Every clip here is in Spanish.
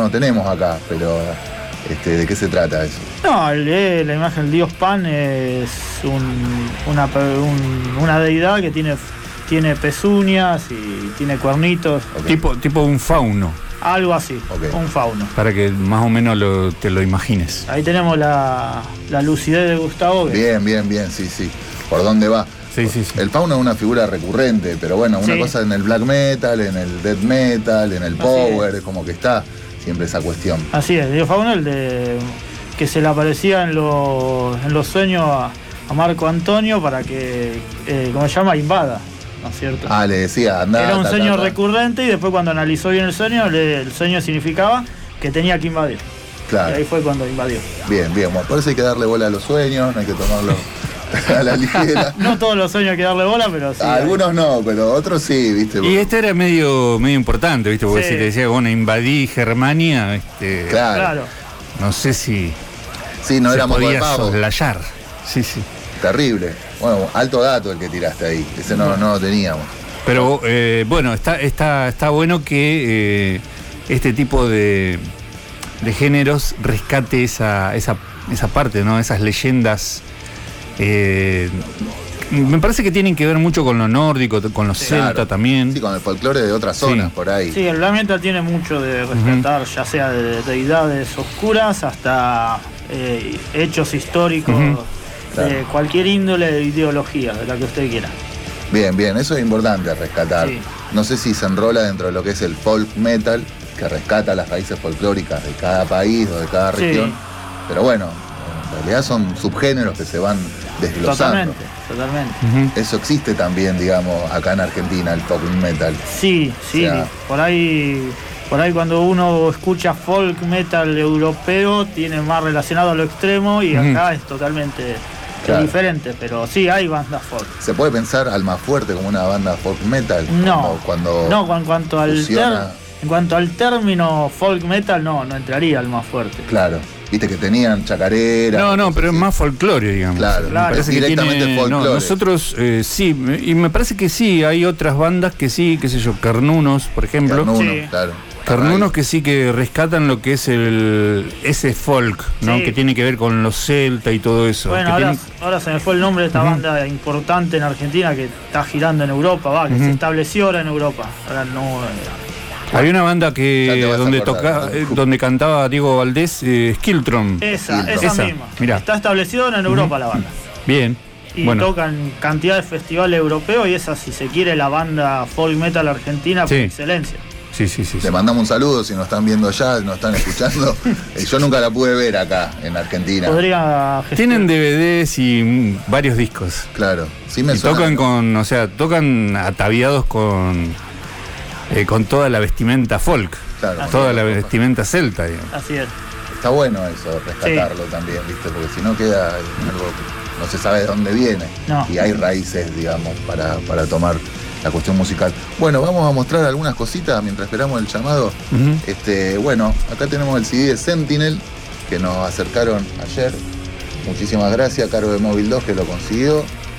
no tenemos acá, pero ¿de qué se trata eso? No, la imagen del dios Pan es una deidad que tiene pezuñas y tiene cuernitos. Okay. Tipo un fauno. Algo así, okay. Un fauno. Para que más o menos te lo imagines. Ahí tenemos la lucidez de Gustavo. Bien, sí. ¿Por dónde va? Sí. El fauno es una figura recurrente, pero bueno, una cosa en el black metal, en el death metal, en el power, es como que está siempre esa cuestión. Así es, el dios fauno, que se le aparecía en los sueños a Marco Antonio para que, ¿cómo se llama? Invada, ¿no es cierto? Le decía, anda. Era un sueño recurrente y después cuando analizó bien el sueño significaba que tenía que invadir. Claro. Y ahí fue cuando invadió. Bien, bueno, por eso hay que darle bola a los sueños, no hay que tomarlo a la ligera. No todos los sueños hay que darle bola, pero sí. Algunos no, pero otros sí, ¿viste? Y este era medio importante, ¿viste? Porque si te decía, bueno, invadí Germania, Claro. No sé si... Sí, no éramos podía pavos. soslayar. Sí. Terrible. Bueno, alto dato el que tiraste ahí. Ese no lo teníamos. Pero bueno, está bueno que este tipo de géneros rescate esa parte, ¿no? Esas leyendas. Me parece que tienen que ver mucho con lo nórdico, con los celta también. Sí, con el folclore de otras zonas por ahí. Sí, el black metal tiene mucho de rescatar, ya sea de deidades oscuras hasta hechos históricos de cualquier índole de ideología, de la que usted quiera. Bien, eso es importante rescatar. Sí. No sé si se enrola dentro de lo que es el folk metal, que rescata las raíces folclóricas de cada país o de cada región. Pero bueno, en realidad son subgéneros que se van desglosando. Totalmente. Eso existe también, digamos, acá en Argentina, el folk metal. Sí. O sea, por ahí cuando uno escucha folk metal europeo, tiene más relacionado a lo extremo y acá es totalmente diferente, pero sí hay bandas folk. ¿Se puede pensar Almafuerte como una banda folk metal? No, en cuanto al término folk metal no entraría Almafuerte. Claro. Viste que tenían chacarera. No, pero es más folclore, digamos. Claro. Me parece directamente que folclore. Nosotros sí, y me parece que sí, hay otras bandas que sí, qué sé yo, Carnunos, por ejemplo. Claro. Carnunos que sí que rescatan lo que es ese folk, ¿no? Que tiene que ver con los celta y todo eso. Bueno, ahora se me fue el nombre de esta banda importante en Argentina que está girando en Europa, que se estableció ahora en Europa. Ahora no. Había una banda donde cantaba Diego Valdés, Skiltron. Esa misma. Mirá. Está establecido en Europa la banda. Bien. Y tocan cantidad de festivales europeos y esa, si se quiere, la banda folk metal argentina por excelencia. Sí. Le mandamos un saludo si nos están viendo allá, nos están escuchando. Yo nunca la pude ver acá en Argentina. Tienen DVDs y varios discos. Claro. Sí me suena. Tocan ataviados con toda la vestimenta folk. Claro. Toda la vestimenta celta, digamos. Así es. Está bueno eso, rescatarlo también, ¿viste? Porque si no queda algo, no se sabe de dónde viene. No. Y hay raíces, digamos, para tomar la cuestión musical. Bueno, vamos a mostrar algunas cositas mientras esperamos el llamado. Bueno, acá tenemos el CD de Sentinel que nos acercaron ayer. Muchísimas gracias, Caro de Móvil 2, que lo consiguió.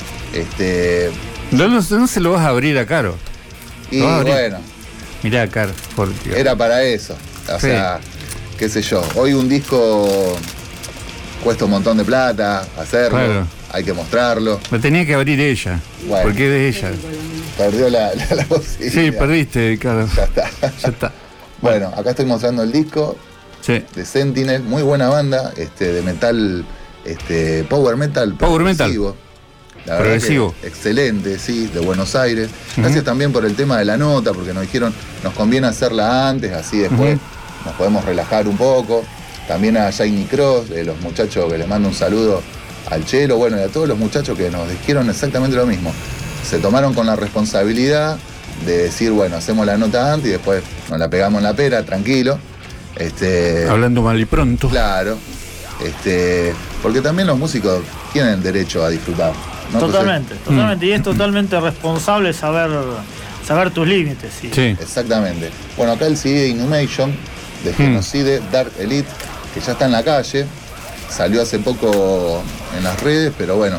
No se lo vas a abrir a Caro. Y bueno. Mirá, Caro. Era para eso. O sea, qué sé yo. Hoy un disco cuesta un montón de plata hacerlo. Claro. Hay que mostrarlo. Lo tenía que abrir ella. Bueno, porque es de ella. Perdió la posibilidad. Sí, perdiste, Caro. Ya está. Bueno, acá estoy mostrando el disco de Sentinel. Muy buena banda, de metal, power metal. Progresivo. La verdad que excelente, sí, de Buenos Aires. Gracias también por el tema de la nota, porque nos dijeron, nos conviene hacerla antes, así después nos podemos relajar un poco. También a Shiny Cross, de los muchachos, que les mando un saludo al Chelo, bueno, y a todos los muchachos que nos dijeron exactamente lo mismo. Se tomaron con la responsabilidad de decir, bueno, hacemos la nota antes y después nos la pegamos en la pera, tranquilo. Hablando mal y pronto. Claro. Porque también los músicos tienen derecho a disfrutar, ¿no? Totalmente. Y es totalmente responsable saber tus límites. Sí. Exactamente. Bueno, acá el CD de Inhumation, de Genocide, Dark Elite, que ya está en la calle. Salió hace poco en las redes, pero bueno,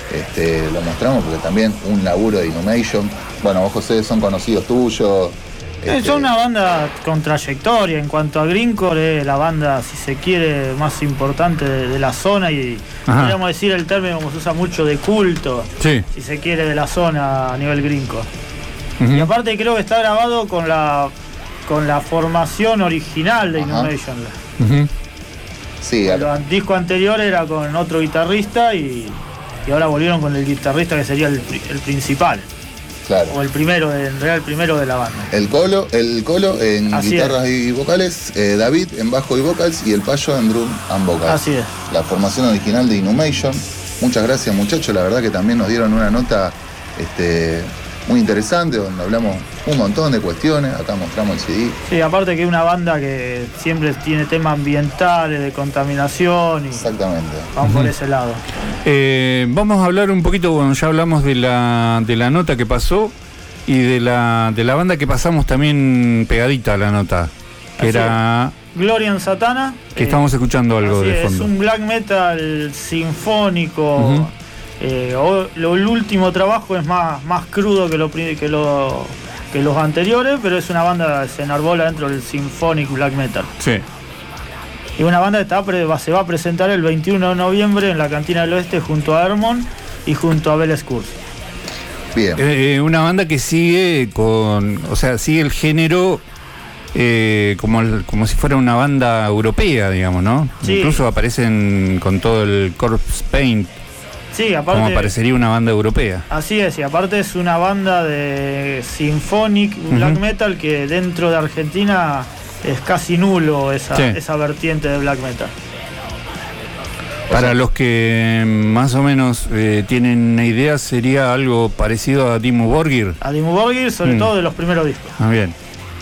lo mostramos porque también un laburo de Inhumation. Bueno, vos, José, son conocidos tuyos. Son una banda con trayectoria. En cuanto a Grindcore, la banda, si se quiere, más importante de la zona y podríamos decir el término como se usa mucho de culto, si se quiere, de la zona a nivel Grindcore. Y aparte creo que está grabado con la formación original de Inhumation. Sí, el disco anterior era con otro guitarrista y ahora volvieron con el guitarrista que sería el principal. Claro. O el primero, en realidad el primero de la banda. El Colo en así guitarras y vocales, David en bajo y vocals y el Payo en drum and vocals. Así es. La formación original de Inhumation. Muchas gracias, muchachos. La verdad que también nos dieron una nota muy interesante, donde hablamos un montón de cuestiones. Acá mostramos el CD. Sí, aparte que es una banda que siempre tiene temas ambientales, de contaminación. Exactamente. Vamos por ese lado. Vamos a hablar un poquito, bueno, ya hablamos de la nota que pasó y de la banda que pasamos también pegadita a la nota, que era Glorian Satana. Que estamos escuchando algo de fondo. Es un black metal sinfónico. El último trabajo es más crudo que los anteriores, pero es una banda que se enarbola dentro del symphonic black metal. Sí. Y una banda que se va a presentar el 21 de noviembre en la Cantina del Oeste junto a Hermon y junto a Bell Scurs. Bien. Una banda que sigue sigue el género como si fuera una banda europea, digamos, ¿no? Sí. Incluso aparecen con todo el corpse paint. Sí, aparte, como parecería una banda europea. Así es, y aparte es una banda de symphonic black metal que dentro de Argentina es casi nulo esa vertiente de black metal. Para los que más o menos tienen una idea, sería algo parecido a Dimmu Borgir. A Dimmu Borgir, sobre todo de los primeros discos. Bien.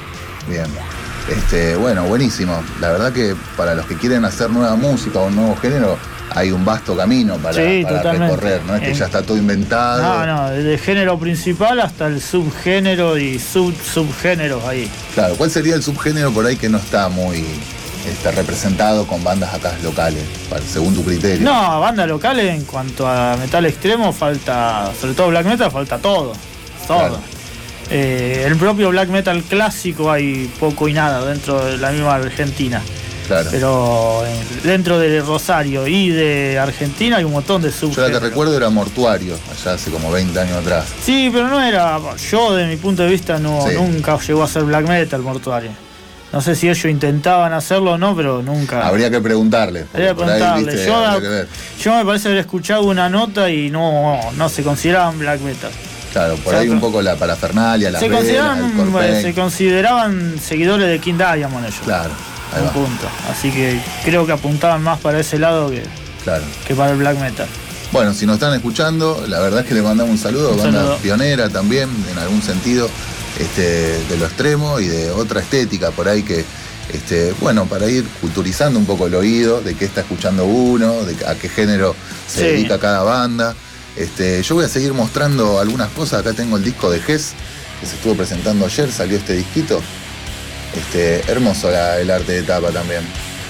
Bueno, buenísimo. La verdad que para los que quieren hacer nueva música o un nuevo género, hay un vasto camino para recorrer, no es que ya está todo inventado. No, desde género principal hasta el subgénero y subgéneros ahí. Claro, ¿cuál sería el subgénero por ahí que no está muy representado con bandas acá locales, según tu criterio? No, bandas locales en cuanto a metal extremo falta, sobre todo black metal, falta todo. Claro. El propio black metal clásico hay poco y nada dentro de la misma Argentina. Claro. Pero dentro de Rosario y de Argentina hay un montón de subgéneros. Yo la que recuerdo era Mortuario, allá hace como 20 años atrás. Sí, pero no era... Yo, de mi punto de vista, nunca llegó a ser black metal Mortuario. No sé si ellos intentaban hacerlo o no, pero nunca... Habría que preguntarle. Yo me parece haber escuchado una nota y no se consideraban black metal. Claro, por ahí un poco la parafernalia, las velas, se consideraban seguidores de King Diamond ellos. Claro. Un punto. Así que creo que apuntaban más para ese lado que para el black metal. Bueno, si nos están escuchando, la verdad es que le mandamos un saludo, banda pionera también, en algún sentido, de lo extremo y de otra estética por ahí que, para ir culturizando un poco el oído de qué está escuchando uno, a qué género se dedica cada banda. Yo voy a seguir mostrando algunas cosas. Acá tengo el disco de Hess, que se estuvo presentando ayer, salió este disquito. Hermoso el arte de tapa también.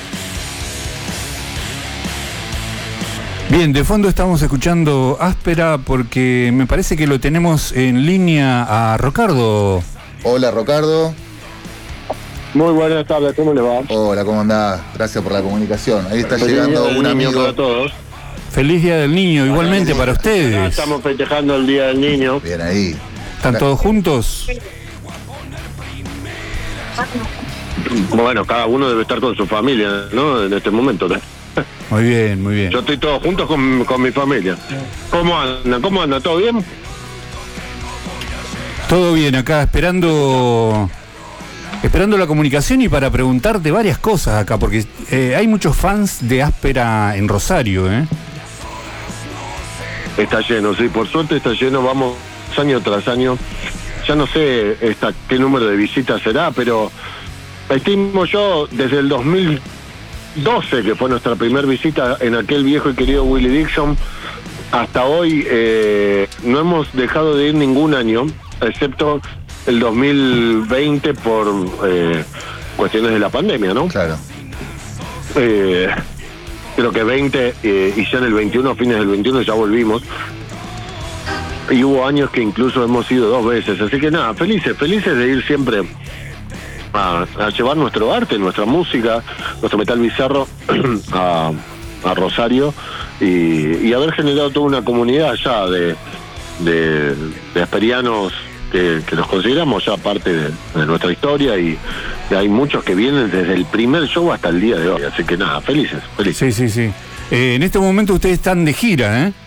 Bien, de fondo estamos escuchando Áspera porque me parece que lo tenemos en línea a Rocardo. Hola, Rocardo. Muy buenas tardes, ¿cómo le va? Hola, ¿cómo andás? Gracias por la comunicación. Ahí está llegando un amigo. Para todos. Feliz Día del Niño, igualmente para ustedes. Estamos festejando el Día del Niño. Bien ahí. ¿Están todos juntos? Bueno, cada uno debe estar con su familia, ¿no? En este momento, ¿no? Muy bien, muy bien. Yo estoy todos juntos con mi familia. ¿Cómo anda? ¿Todo bien? Todo bien, acá esperando la comunicación y para preguntarte varias cosas acá, porque hay muchos fans de Áspera en Rosario, ¿eh? Está lleno, sí, por suerte está lleno, vamos año tras año. Ya no sé qué número de visitas será, pero estimo yo desde el 2012, que fue nuestra primera visita en aquel viejo y querido Willie Dixon, hasta hoy no hemos dejado de ir ningún año, excepto el 2020 por cuestiones de la pandemia, ¿no? Claro. Creo que 20 y ya en el 21, a fines del 21 ya volvimos. Y hubo años que incluso hemos ido 2 veces, así que nada, felices de ir siempre a llevar nuestro arte, nuestra música, nuestro metal bizarro a Rosario y haber generado toda una comunidad ya de esperianos que nos consideramos ya parte de nuestra historia y hay muchos que vienen desde el primer show hasta el día de hoy, así que nada, felices. Sí. En este momento ustedes están de gira, ¿eh?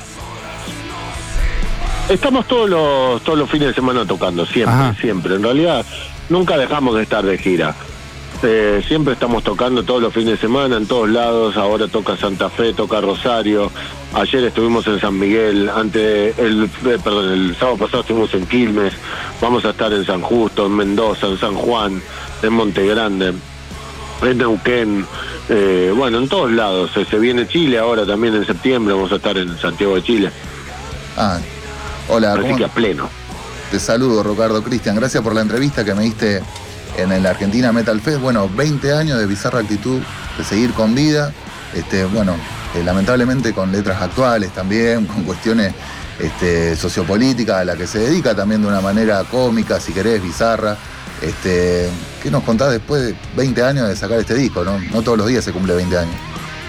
Estamos todos los fines de semana tocando, siempre. En realidad nunca dejamos de estar de gira. Siempre estamos tocando todos los fines de semana en todos lados. Ahora toca Santa Fe, toca Rosario. Ayer estuvimos en San Miguel, el sábado pasado estuvimos en Quilmes. Vamos a estar en San Justo, en Mendoza, en San Juan, en Monte Grande, en Neuquén, en todos lados. Se viene Chile ahora también en septiembre, vamos a estar en Santiago de Chile. Hola. Así que a pleno. Te saludo, Ricardo. Cristian, gracias por la entrevista que me diste en el Argentina Metal Fest. 20 años de bizarra actitud, de seguir con vida. Lamentablemente con letras actuales también, con cuestiones sociopolíticas a la que se dedica también de una manera cómica, si querés, bizarra. ¿Qué nos contás después de 20 años de sacar este disco? No todos los días se cumple 20 años.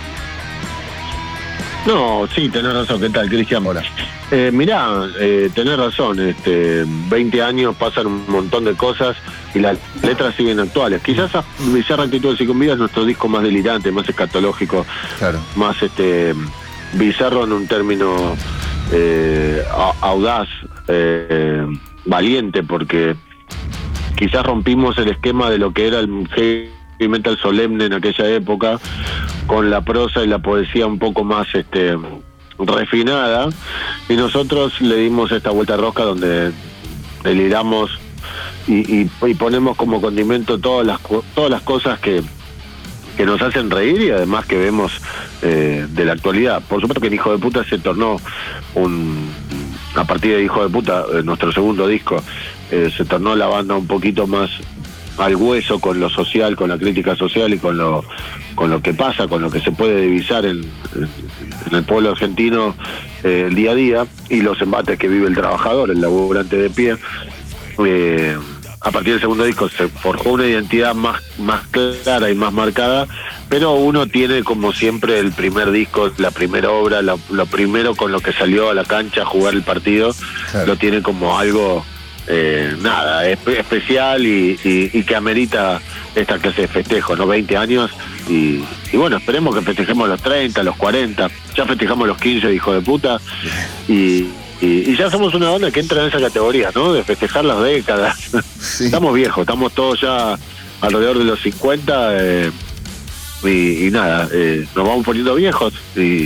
No, sí, tenés razón. ¿Qué tal, Cristian? Hola. Mirá, tenés razón. 20 años pasan un montón de cosas y las letras siguen actuales. Quizás Bizarra Actitud y con Vida es nuestro disco más delirante, más escatológico, claro, más bizarro en un término audaz, valiente, porque quizás rompimos el esquema de lo que era el heavy metal solemne en aquella época, con la prosa y la poesía un poco más refinada, y nosotros le dimos esta vuelta rosca donde deliramos y ponemos como condimento todas las cosas que nos hacen reír y además que vemos de la actualidad. Por supuesto que en Hijo de Puta se tornó a partir de Hijo de Puta, nuestro segundo disco, se tornó la banda un poquito más al hueso con lo social, con la crítica social y con lo que pasa, con lo que se puede divisar en el pueblo argentino el día a día y los embates que vive el trabajador, el laburante de pie. A partir del segundo disco se forjó una identidad más clara y más marcada, pero uno tiene como siempre el primer disco, la primera obra, lo primero con lo que salió a la cancha a jugar el partido, claro, lo tiene como algo especial y que amerita esta clase de festejo, ¿no? 20 años y bueno, esperemos que festejemos los 30, los 40, ya festejamos los 15 de Hijo de Puta y ya somos una banda que entra en esa categoría, ¿no? De festejar las décadas. Sí. Estamos viejos, estamos todos ya alrededor de los 50 y nada, nos vamos poniendo viejos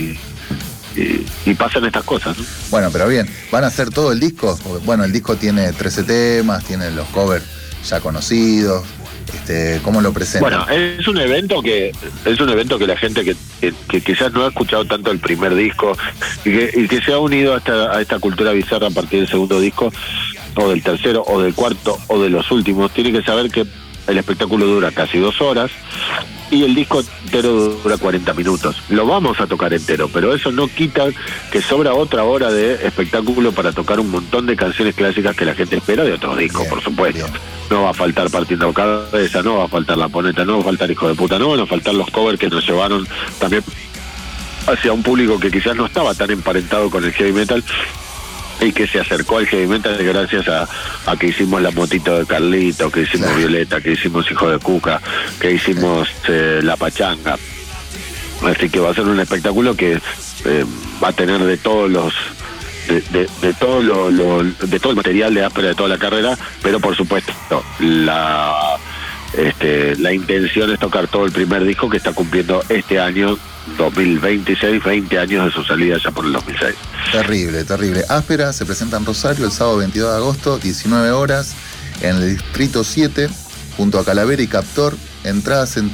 y pasan estas cosas, ¿no? Bueno, pero bien, ¿van a hacer todo el disco? Bueno, el disco tiene 13 temas, tiene los covers ya conocidos. ¿Cómo lo presentan? Bueno, es un evento que la gente que quizás no ha escuchado tanto el primer disco y que se ha unido a esta cultura bizarra a partir del segundo disco, o del tercero, o del cuarto, o de los últimos, tiene que saber que el espectáculo dura casi 2 horas y el disco entero dura 40 minutos. Lo vamos a tocar entero, pero eso no quita que sobra otra hora de espectáculo para tocar un montón de canciones clásicas que la gente espera de otros discos, por supuesto. Bien. No va a faltar Partiendo Cabeza, no va a faltar La Poneta, no va a faltar Hijo de Puta, no van a faltar los covers que nos llevaron también hacia un público que quizás no estaba tan emparentado con el heavy metal y que se acercó al heavy metal gracias a que hicimos La Motito de Carlito, que hicimos Violeta, que hicimos Hijo de Cuca, que hicimos La Pachanga. Así que va a ser un espectáculo que va a tener de todos los de todo el material de Áspera de toda la carrera, pero por supuesto la intención es tocar todo el primer disco que está cumpliendo este año 2026, 20 años de su salida ya por el 2006. Terrible. Áspera se presenta en Rosario el sábado 22 de agosto, 19 horas, en el Distrito 7, junto a Calavera y Captor. Entradas en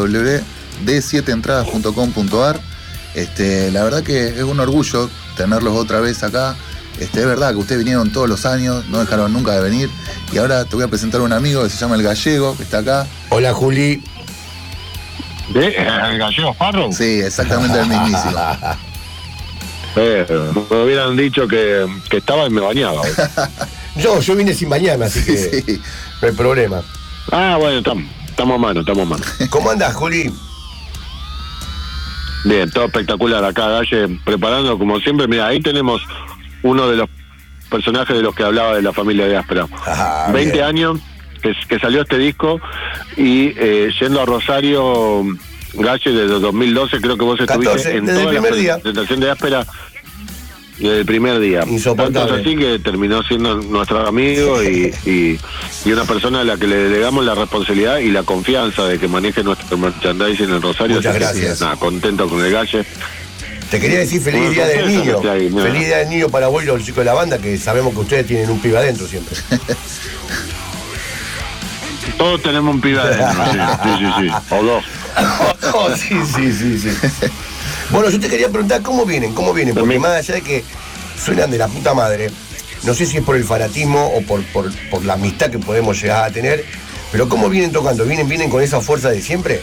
www.d7entradas.com.ar. La verdad que es un orgullo tenerlos otra vez acá. Es verdad que ustedes vinieron todos los años, no dejaron nunca de venir. Y ahora te voy a presentar a un amigo que se llama El Gallego, que está acá. Hola, Juli. ¿El Gallego Farro? Sí, exactamente el mismísimo. Me hubieran dicho que estaba y me bañaba. Yo vine sin bañarme, así que sí, no hay problema. Bueno, estamos a mano. ¿Cómo andás, Juli? Bien, todo espectacular acá, Galle, preparando como siempre. Mira, ahí tenemos uno de los personajes de los que hablaba de la familia de Áspera. 20 bien. Años que salió este disco y yendo a Rosario, Galle, desde 2012, creo que vos 14, estuviste en toda la presentación de Áspera desde el primer día. Insoportable. Tanto es así que terminó siendo nuestro amigo y una persona a la que le delegamos la responsabilidad y la confianza de que maneje nuestro merchandising en Rosario. Muchas gracias. Nada, contento con el Galle. Te quería decir feliz día del niño. Feliz día del niño para vos y los chicos de la banda, que sabemos que ustedes tienen un pibe adentro siempre. Todos tenemos un pibe adentro, sí. O dos. Sí. Bueno, yo te quería preguntar cómo vienen, porque más allá de que suenan de la puta madre, no sé si es por el fanatismo o por la amistad que podemos llegar a tener, pero ¿cómo vienen tocando? ¿Vienen con esa fuerza de siempre?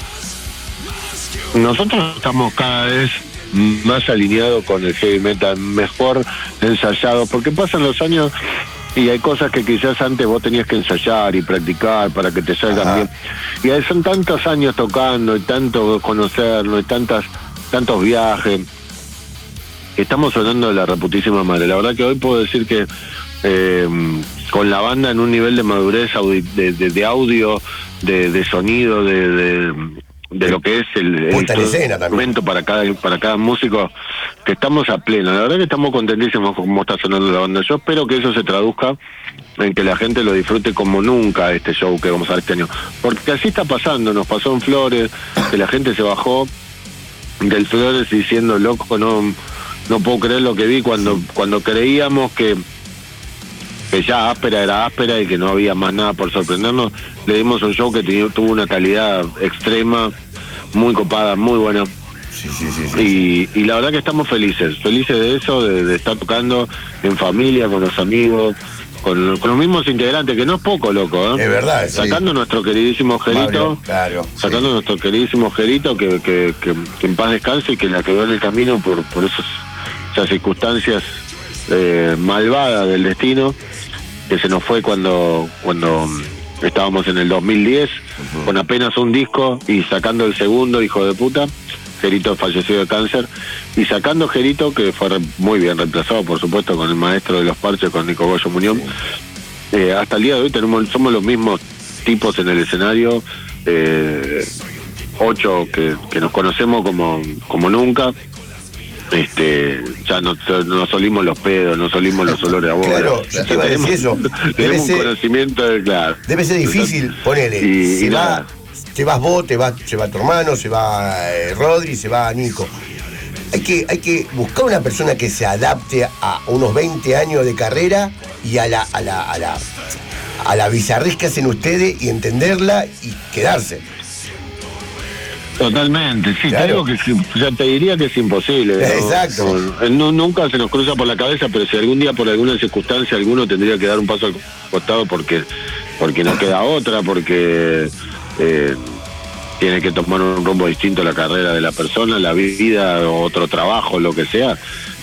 Nosotros estamos cada vez más alineados con el heavy metal, mejor ensayados, porque pasan los años y hay cosas que quizás antes vos tenías que ensayar y practicar para que te salgan bien. Y ahí son tantos años tocando y tanto conocernos y tantos viajes. Estamos sonando de la reputísima madre. La verdad que hoy puedo decir que con la banda en un nivel de madurez de audio, de sonido, de lo que es el instrumento para cada músico, que estamos a pleno. La verdad que estamos contentísimos con cómo está sonando la banda. Yo espero que eso se traduzca en que la gente lo disfrute como nunca este show que vamos a ver este año, porque así está pasando. Nos pasó en Flores, que la gente se bajó del Flores diciendo, loco, no puedo creer lo que vi, cuando creíamos que ya Áspera era Áspera y que no había más nada por sorprendernos. Le dimos un show que tuvo una calidad extrema, muy copada, muy buena. Sí. Y la verdad que estamos felices de eso, de estar tocando en familia, con los amigos, con los mismos integrantes, que no es poco, loco, ¿eh? Es verdad, sacando nuestro queridísimo Gerito, nuestro queridísimo Gerito, que en paz descanse y que la quedó en el camino por esas circunstancias malvadas del destino, que se nos fue cuando estábamos en el 2010, con apenas un disco y sacando el segundo, hijo de puta. Gerito falleció de cáncer, y sacando Gerito, que fue muy bien reemplazado, por supuesto, con el maestro de los parches, con Nico Goyo Muñón. Hasta el día de hoy somos los mismos tipos en el escenario, 8 que nos conocemos como nunca. Ya no solimos los pedos, no solimos los olores a bola. Claro, yo te iba a decir eso. Tenemos un conocimiento de, claro. Debe ser difícil, ponele. Se vas vos, se va tu hermano, se va Rodri, se va Nico. Hay que buscar una persona que se adapte a unos 20 años de carrera y a la bizarriz que hacen ustedes, y entenderla y quedarse. Totalmente, sí, claro. Te diría que es imposible, ¿no? Exacto. Nunca se nos cruza por la cabeza, pero si algún día por alguna circunstancia alguno tendría que dar un paso al costado porque no queda otra, porque tiene que tomar un rumbo distinto a la carrera de la persona, la vida, otro trabajo, lo que sea,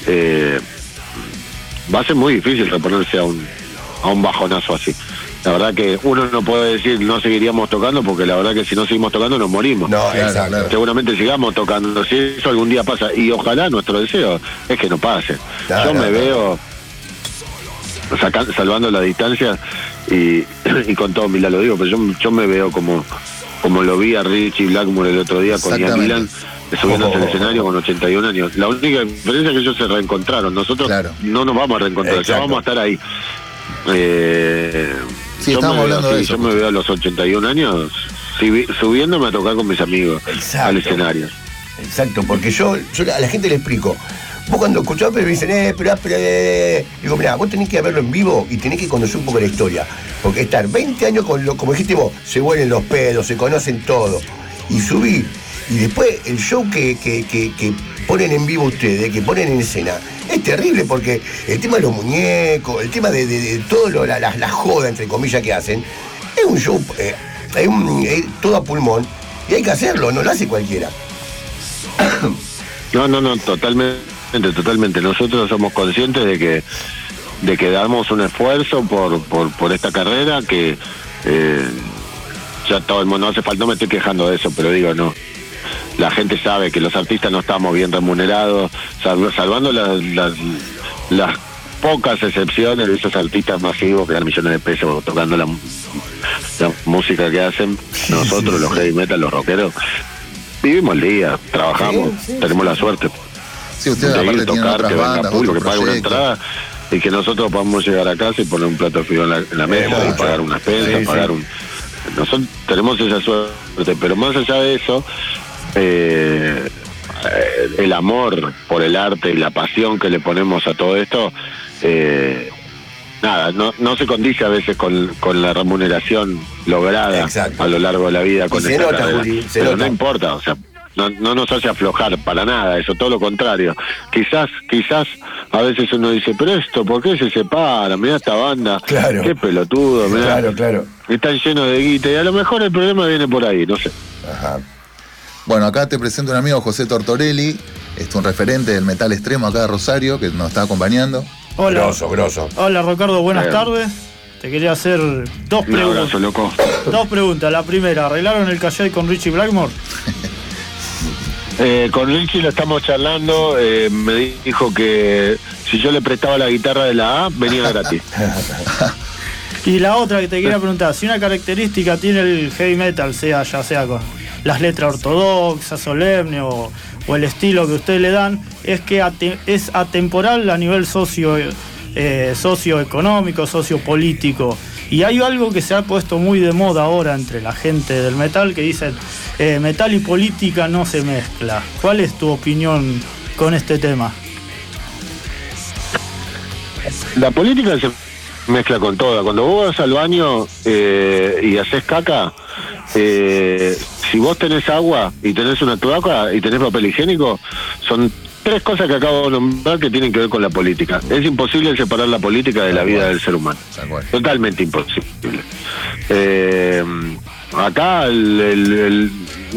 va a ser muy difícil reponerse a un bajonazo así. La verdad que uno no puede decir no seguiríamos tocando, porque la verdad que si no seguimos tocando nos morimos. No, exacto. Seguramente sigamos tocando, si eso algún día pasa, y ojalá nuestro deseo es que no pase. Yo me veo salvando la distancia y con todo humildad lo digo, pero yo me veo como lo vi a Richie Blackmore el otro día con Ian Gillan, subiéndose al escenario con 81 años. La única diferencia es que ellos se reencontraron. Nosotros no nos vamos a reencontrar, ya vamos a estar ahí. Yo me veo a los 81 años subiéndome a tocar con mis amigos al escenario. Exacto, porque yo a la gente le explico. Vos cuando escuchás pero me dicen, digo, mirá, vos tenés que verlo en vivo y tenés que conocer un poco la historia. Porque estar 20 años como dijiste vos, se huelen los pedos, se conocen todo. Y subir, y después el show que ponen en vivo ustedes, que ponen en escena, es terrible, porque el tema de los muñecos, el tema de todo la joda, entre comillas, que hacen, es un show, es todo a pulmón, y hay que hacerlo, no lo hace cualquiera. No, totalmente. Nosotros somos conscientes de que damos un esfuerzo por esta carrera, que ya todo el mundo, no hace falta, no me estoy quejando de eso, pero digo, no. La gente sabe que los artistas no estamos bien remunerados, salvando las pocas excepciones de esos artistas masivos que dan millones de pesos tocando la música que hacen. Nosotros, los heavy metal, los rockeros, vivimos el día, trabajamos, tenemos la suerte de ir, tocar, que venga público, que pague una entrada y que nosotros podamos llegar a casa y poner un plato de fideo en la mesa y pagar una expensa, pagar un... Nosotros tenemos esa suerte, pero más allá de eso, el amor por el arte y la pasión que le ponemos a todo esto, nada, no se condice a veces con la remuneración lograda a lo largo de la vida con esta carrera, pero no importa, o sea, no nos hace aflojar para nada, eso, todo lo contrario. Quizás a veces uno dice, pero esto, ¿por qué se separa? Mirá esta banda, qué pelotudo, mirá, están llenos de guita, y a lo mejor el problema viene por ahí, no sé. Ajá. Bueno, acá te presento un amigo, José Tortorelli, un referente del metal extremo acá de Rosario, que nos está acompañando. Hola. Grosso. Hola, Ricardo, buenas tardes. Te quería hacer dos preguntas. Un abrazo, loco. Dos preguntas. La primera, ¿arreglaron el calle con Richie Blackmore? Con Richie lo estamos charlando, me dijo que si yo le prestaba la guitarra de la A, venía gratis. Y la otra que te quería preguntar, si una característica tiene el heavy metal, ya sea con las letras ortodoxas, solemne o el estilo que ustedes le dan, es que es atemporal a nivel socioeconómico, sociopolítico. Y hay algo que se ha puesto muy de moda ahora entre la gente del metal, que dicen metal y política no se mezcla. ¿Cuál es tu opinión con este tema? La política se mezcla con toda. Cuando vos vas al baño y haces caca, si vos tenés agua y tenés una cloaca y tenés papel higiénico, son tres cosas que acabo de nombrar que tienen que ver con la política. Es imposible separar la política de la vida del ser humano. Totalmente imposible. Acá el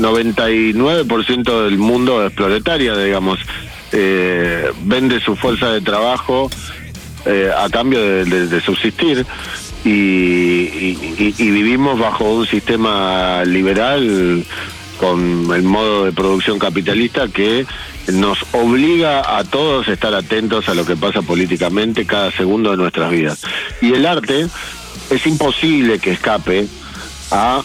99% del mundo es proletaria, digamos. Vende su fuerza de trabajo a cambio de subsistir. Y vivimos bajo un sistema liberal con el modo de producción capitalista que nos obliga a todos a estar atentos a lo que pasa políticamente cada segundo de nuestras vidas. Y el arte es imposible que escape a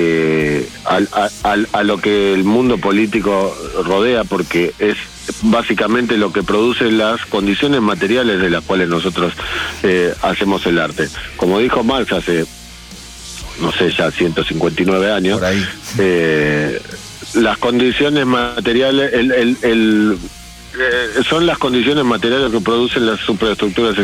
lo que el mundo político rodea, porque es básicamente lo que produce las condiciones materiales de las cuales nosotros hacemos el arte. Como dijo Marx hace, no sé, ya 159 años, por ahí. Las condiciones materiales, son las condiciones materiales que producen las superestructuras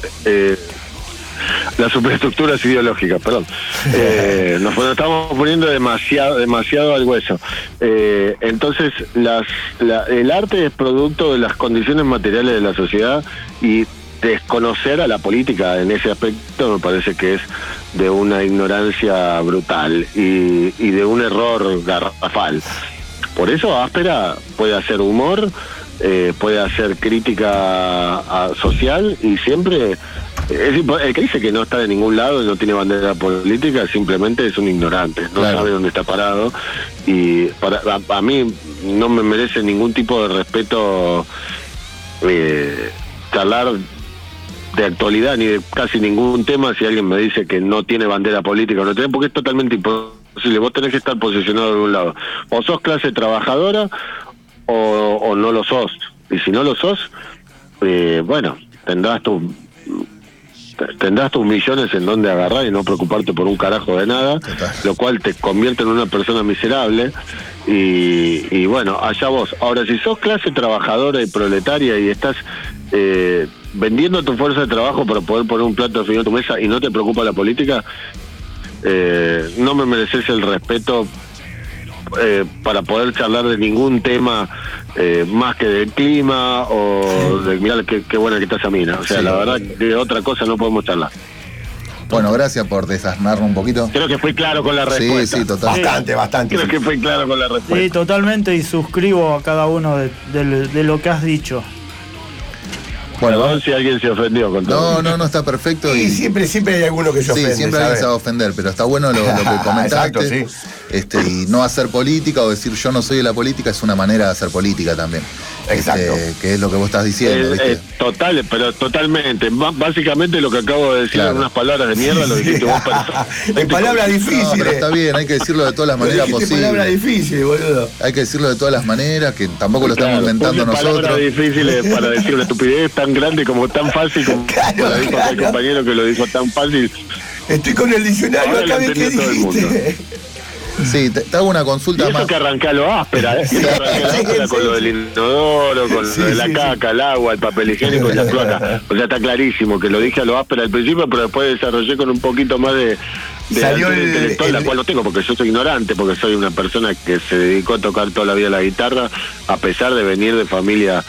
ideológicas, perdón. Nos estamos poniendo demasiado al hueso. Entonces, el arte es producto de las condiciones materiales de la sociedad, y desconocer a la política en ese aspecto me parece que es de una ignorancia brutal y de un error garrafal. Por eso Áspera puede hacer humor, puede hacer crítica social, y siempre el que dice que no está de ningún lado y no tiene bandera política simplemente es un ignorante, no sabe dónde está parado, y a mí no me merece ningún tipo de respeto charlar de actualidad ni de casi ningún tema si alguien me dice que no tiene bandera política o no tiene, porque es totalmente imposible. Vos tenés que estar posicionado de un lado, o sos clase trabajadora o no lo sos, y si no lo sos, bueno, tendrás tus millones en donde agarrar y no preocuparte por un carajo de nada. Total. Lo cual te convierte en una persona miserable, y bueno, allá vos. Ahora, si sos clase trabajadora y proletaria y estás vendiendo tu fuerza de trabajo para poder poner un plato de fideo en tu mesa y no te preocupa la política, no me mereces el respeto para poder charlar de ningún tema más que del clima o de mirar qué buena que está esa mina. O sea, la verdad que de otra cosa no podemos charlar. Bueno, gracias por desasnarnos un poquito. Creo que fui claro con la respuesta. Sí, total. Bastante. Creo que fui claro con la respuesta. Sí, totalmente, y suscribo a cada uno de lo que has dicho. Bueno, vamos si alguien se ofendió con todo. No, está perfecto. Y siempre hay alguno que se ofende. Sí, siempre alguien se va a ofender, pero está bueno lo que comentaste. Exacto, sí. Y no hacer política o decir yo no soy de la política es una manera de hacer política también. Exacto. Que es lo que vos estás diciendo. Totalmente. Básicamente lo que acabo de decir en unas palabras de mierda lo dijiste vos. En palabras difíciles. No, pero está bien, hay que decirlo de todas las maneras posibles. Palabras difíciles, boludo. Hay que decirlo de todas las maneras, que tampoco lo estamos inventando nosotros. Palabras difíciles para decir una estupidez tan grande como tan fácil como lo dijo aquel compañero que lo dijo tan fácil. Estoy con el diccionario acá de qué dijiste. Sí, te hago una consulta y eso más. Que arranqué a lo áspera, con lo del inodoro, con lo de la caca, el agua, el papel higiénico y la cloaca. O sea, está clarísimo que lo dije a lo áspera al principio, pero después desarrollé con un poquito más de salió intelectual, la cual no tengo, porque yo soy ignorante, porque soy una persona que se dedicó a tocar toda la vida la guitarra, a pesar de venir de familia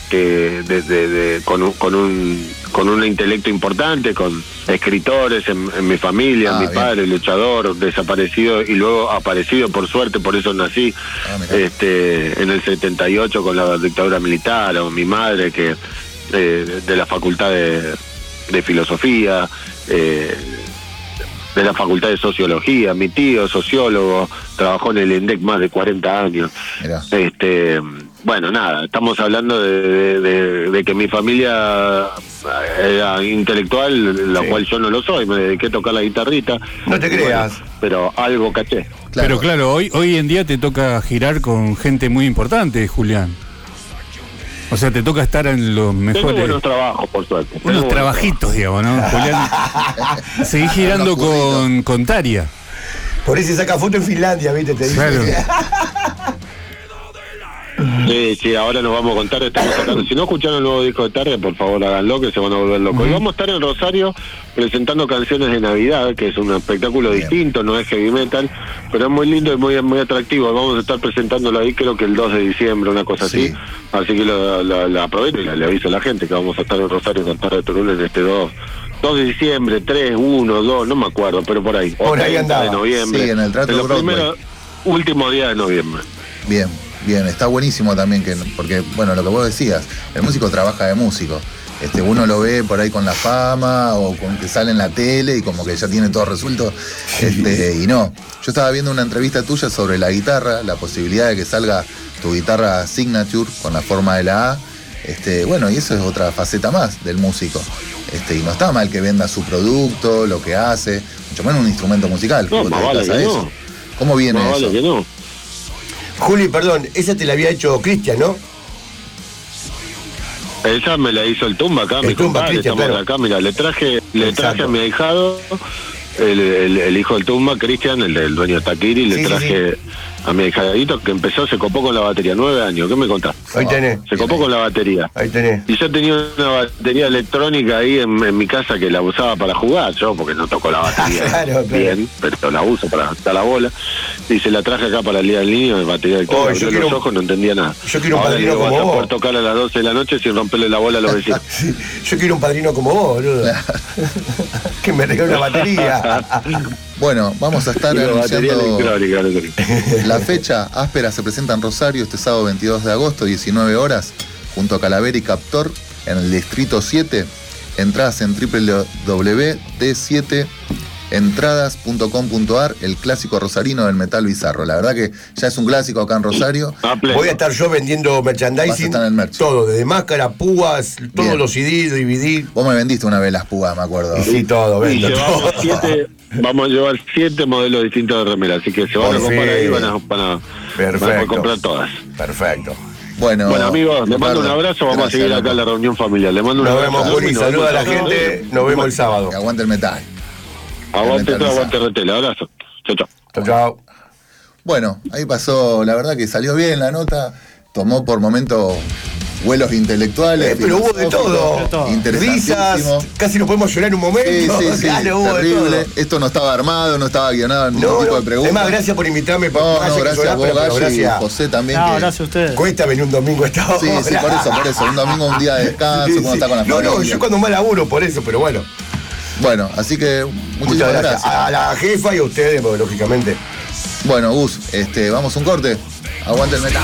con un intelecto importante, con escritores en mi familia, mi padre, luchador, desaparecido y luego aparecido por suerte, por eso nací en el 78 con la dictadura militar, o mi madre que de la facultad de filosofía, de la facultad de sociología, mi tío sociólogo, trabajó en el INDEC más de 40 años. Mirá. Bueno, nada, estamos hablando de que mi familia era intelectual, la cual yo no lo soy, me dediqué a tocar la guitarrita. No te creas. Pero algo caché. Claro. Pero claro, hoy en día te toca girar con gente muy importante, Julián. O sea, te toca estar en los mejores... Tengo buenos trabajos, por suerte. Unos trabajitos, digamos, ¿no? Julián, seguís girando con Taria. Por eso saca foto en Finlandia, ¿viste? Te dice. Claro. Sí, ahora nos vamos a contar, estamos sacando. Si no escucharon el nuevo disco de Taria, por favor háganlo, que se van a volver locos. Y vamos a estar en Rosario presentando canciones de Navidad, que es un espectáculo distinto, no es heavy metal, pero es muy lindo y muy atractivo. Vamos a estar presentándolo ahí, creo que el 2 de diciembre, una cosa así. Así que la aprovecho y le aviso a la gente que vamos a estar en Rosario con Tarde Turul en este 2 de diciembre, 3, 1, 2, no me acuerdo, pero por ahí. Por ahí andaba. De noviembre. Sí, en el Trato los primeros últimos días de noviembre. Bien, está buenísimo también, porque, bueno, lo que vos decías, el músico trabaja de músico. Uno lo ve por ahí con la fama o con que sale en la tele y como que ya tiene todo resuelto. Y no. Yo estaba viendo una entrevista tuya sobre la guitarra, la posibilidad de que salga tu guitarra Signature con la forma de la A. Bueno, y eso es otra faceta más del músico. Y no está mal que venda su producto, lo que hace, mucho menos un instrumento musical. No, más vale que no. ¿Cómo viene eso? Vale que no. Juli, perdón, esa te la había hecho Cristian, ¿no? Esa me la hizo el Tumba acá, mi compadre, estamos acá, mira, le traje a mi ahijado, el hijo del Tumba, Cristian, el dueño de Taquiri, le traje a mi ahijadito que se copó con la batería, 9 años, ¿qué me contás? Ahí tenés. Se copó con la batería. Ahí tenés. Y yo tenía una batería electrónica ahí en mi casa que la usaba para jugar, yo porque no toco la batería bien, pero la uso para dar la bola. Y se la traje acá para el Día del Niño, de batería electrónica, yo los ojos no entendía nada. Yo quiero un padrino como vos. Vas a poder vos. tocar a las 12 de la noche sin romperle la bola a los vecinos. Sí, yo quiero un padrino como vos, boludo. Que me regale una batería. Bueno, vamos a estar anunciando la fecha. Áspera se presenta en Rosario este sábado 22 de agosto, 19 horas, junto a Calavera y Captor, en el Distrito 7. Entradas en www.d7entradas.com.ar, el clásico rosarino del metal bizarro. La verdad que ya es un clásico acá en Rosario. Voy a estar yo vendiendo merchandising, todo, desde máscara, púas, todos los CD, DVD. Vos me vendiste una vez las púas, me acuerdo. Sí, todo, vendo todo. Vamos a llevar 7 modelos distintos de remera, así que se van a comprar ahí, van a comprar todas. Perfecto. Bueno, amigos, les mando un abrazo, vamos a seguir acá en la reunión familiar. Les mando un abrazo. Nos vemos, Juli, saluda a la gente, nos vemos el sábado. Que aguante el metal. Aguante RTL, abrazo. Chau. Bueno, ahí pasó, la verdad que salió bien la nota, tomó por momento vuelos intelectuales. Pero hubo de todo. Risas, casi nos podemos llorar en un momento. Sí, claro, hubo terrible. de todo. Esto no estaba armado, no estaba guionado, ningún tipo de preguntas. Además, gracias por invitarme. Gracias a vos, Galli, y José también. Gracias a ustedes. Cuesta venir un domingo a esta hora. Sí, por eso. Un domingo, un día de descanso, cuando está con la familia. No, yo cuando más laburo, por eso, pero bueno. Bueno, así que muchas gracias. A la jefa y a ustedes, porque lógicamente. Bueno, Gus, vamos a un corte. Aguante el metal.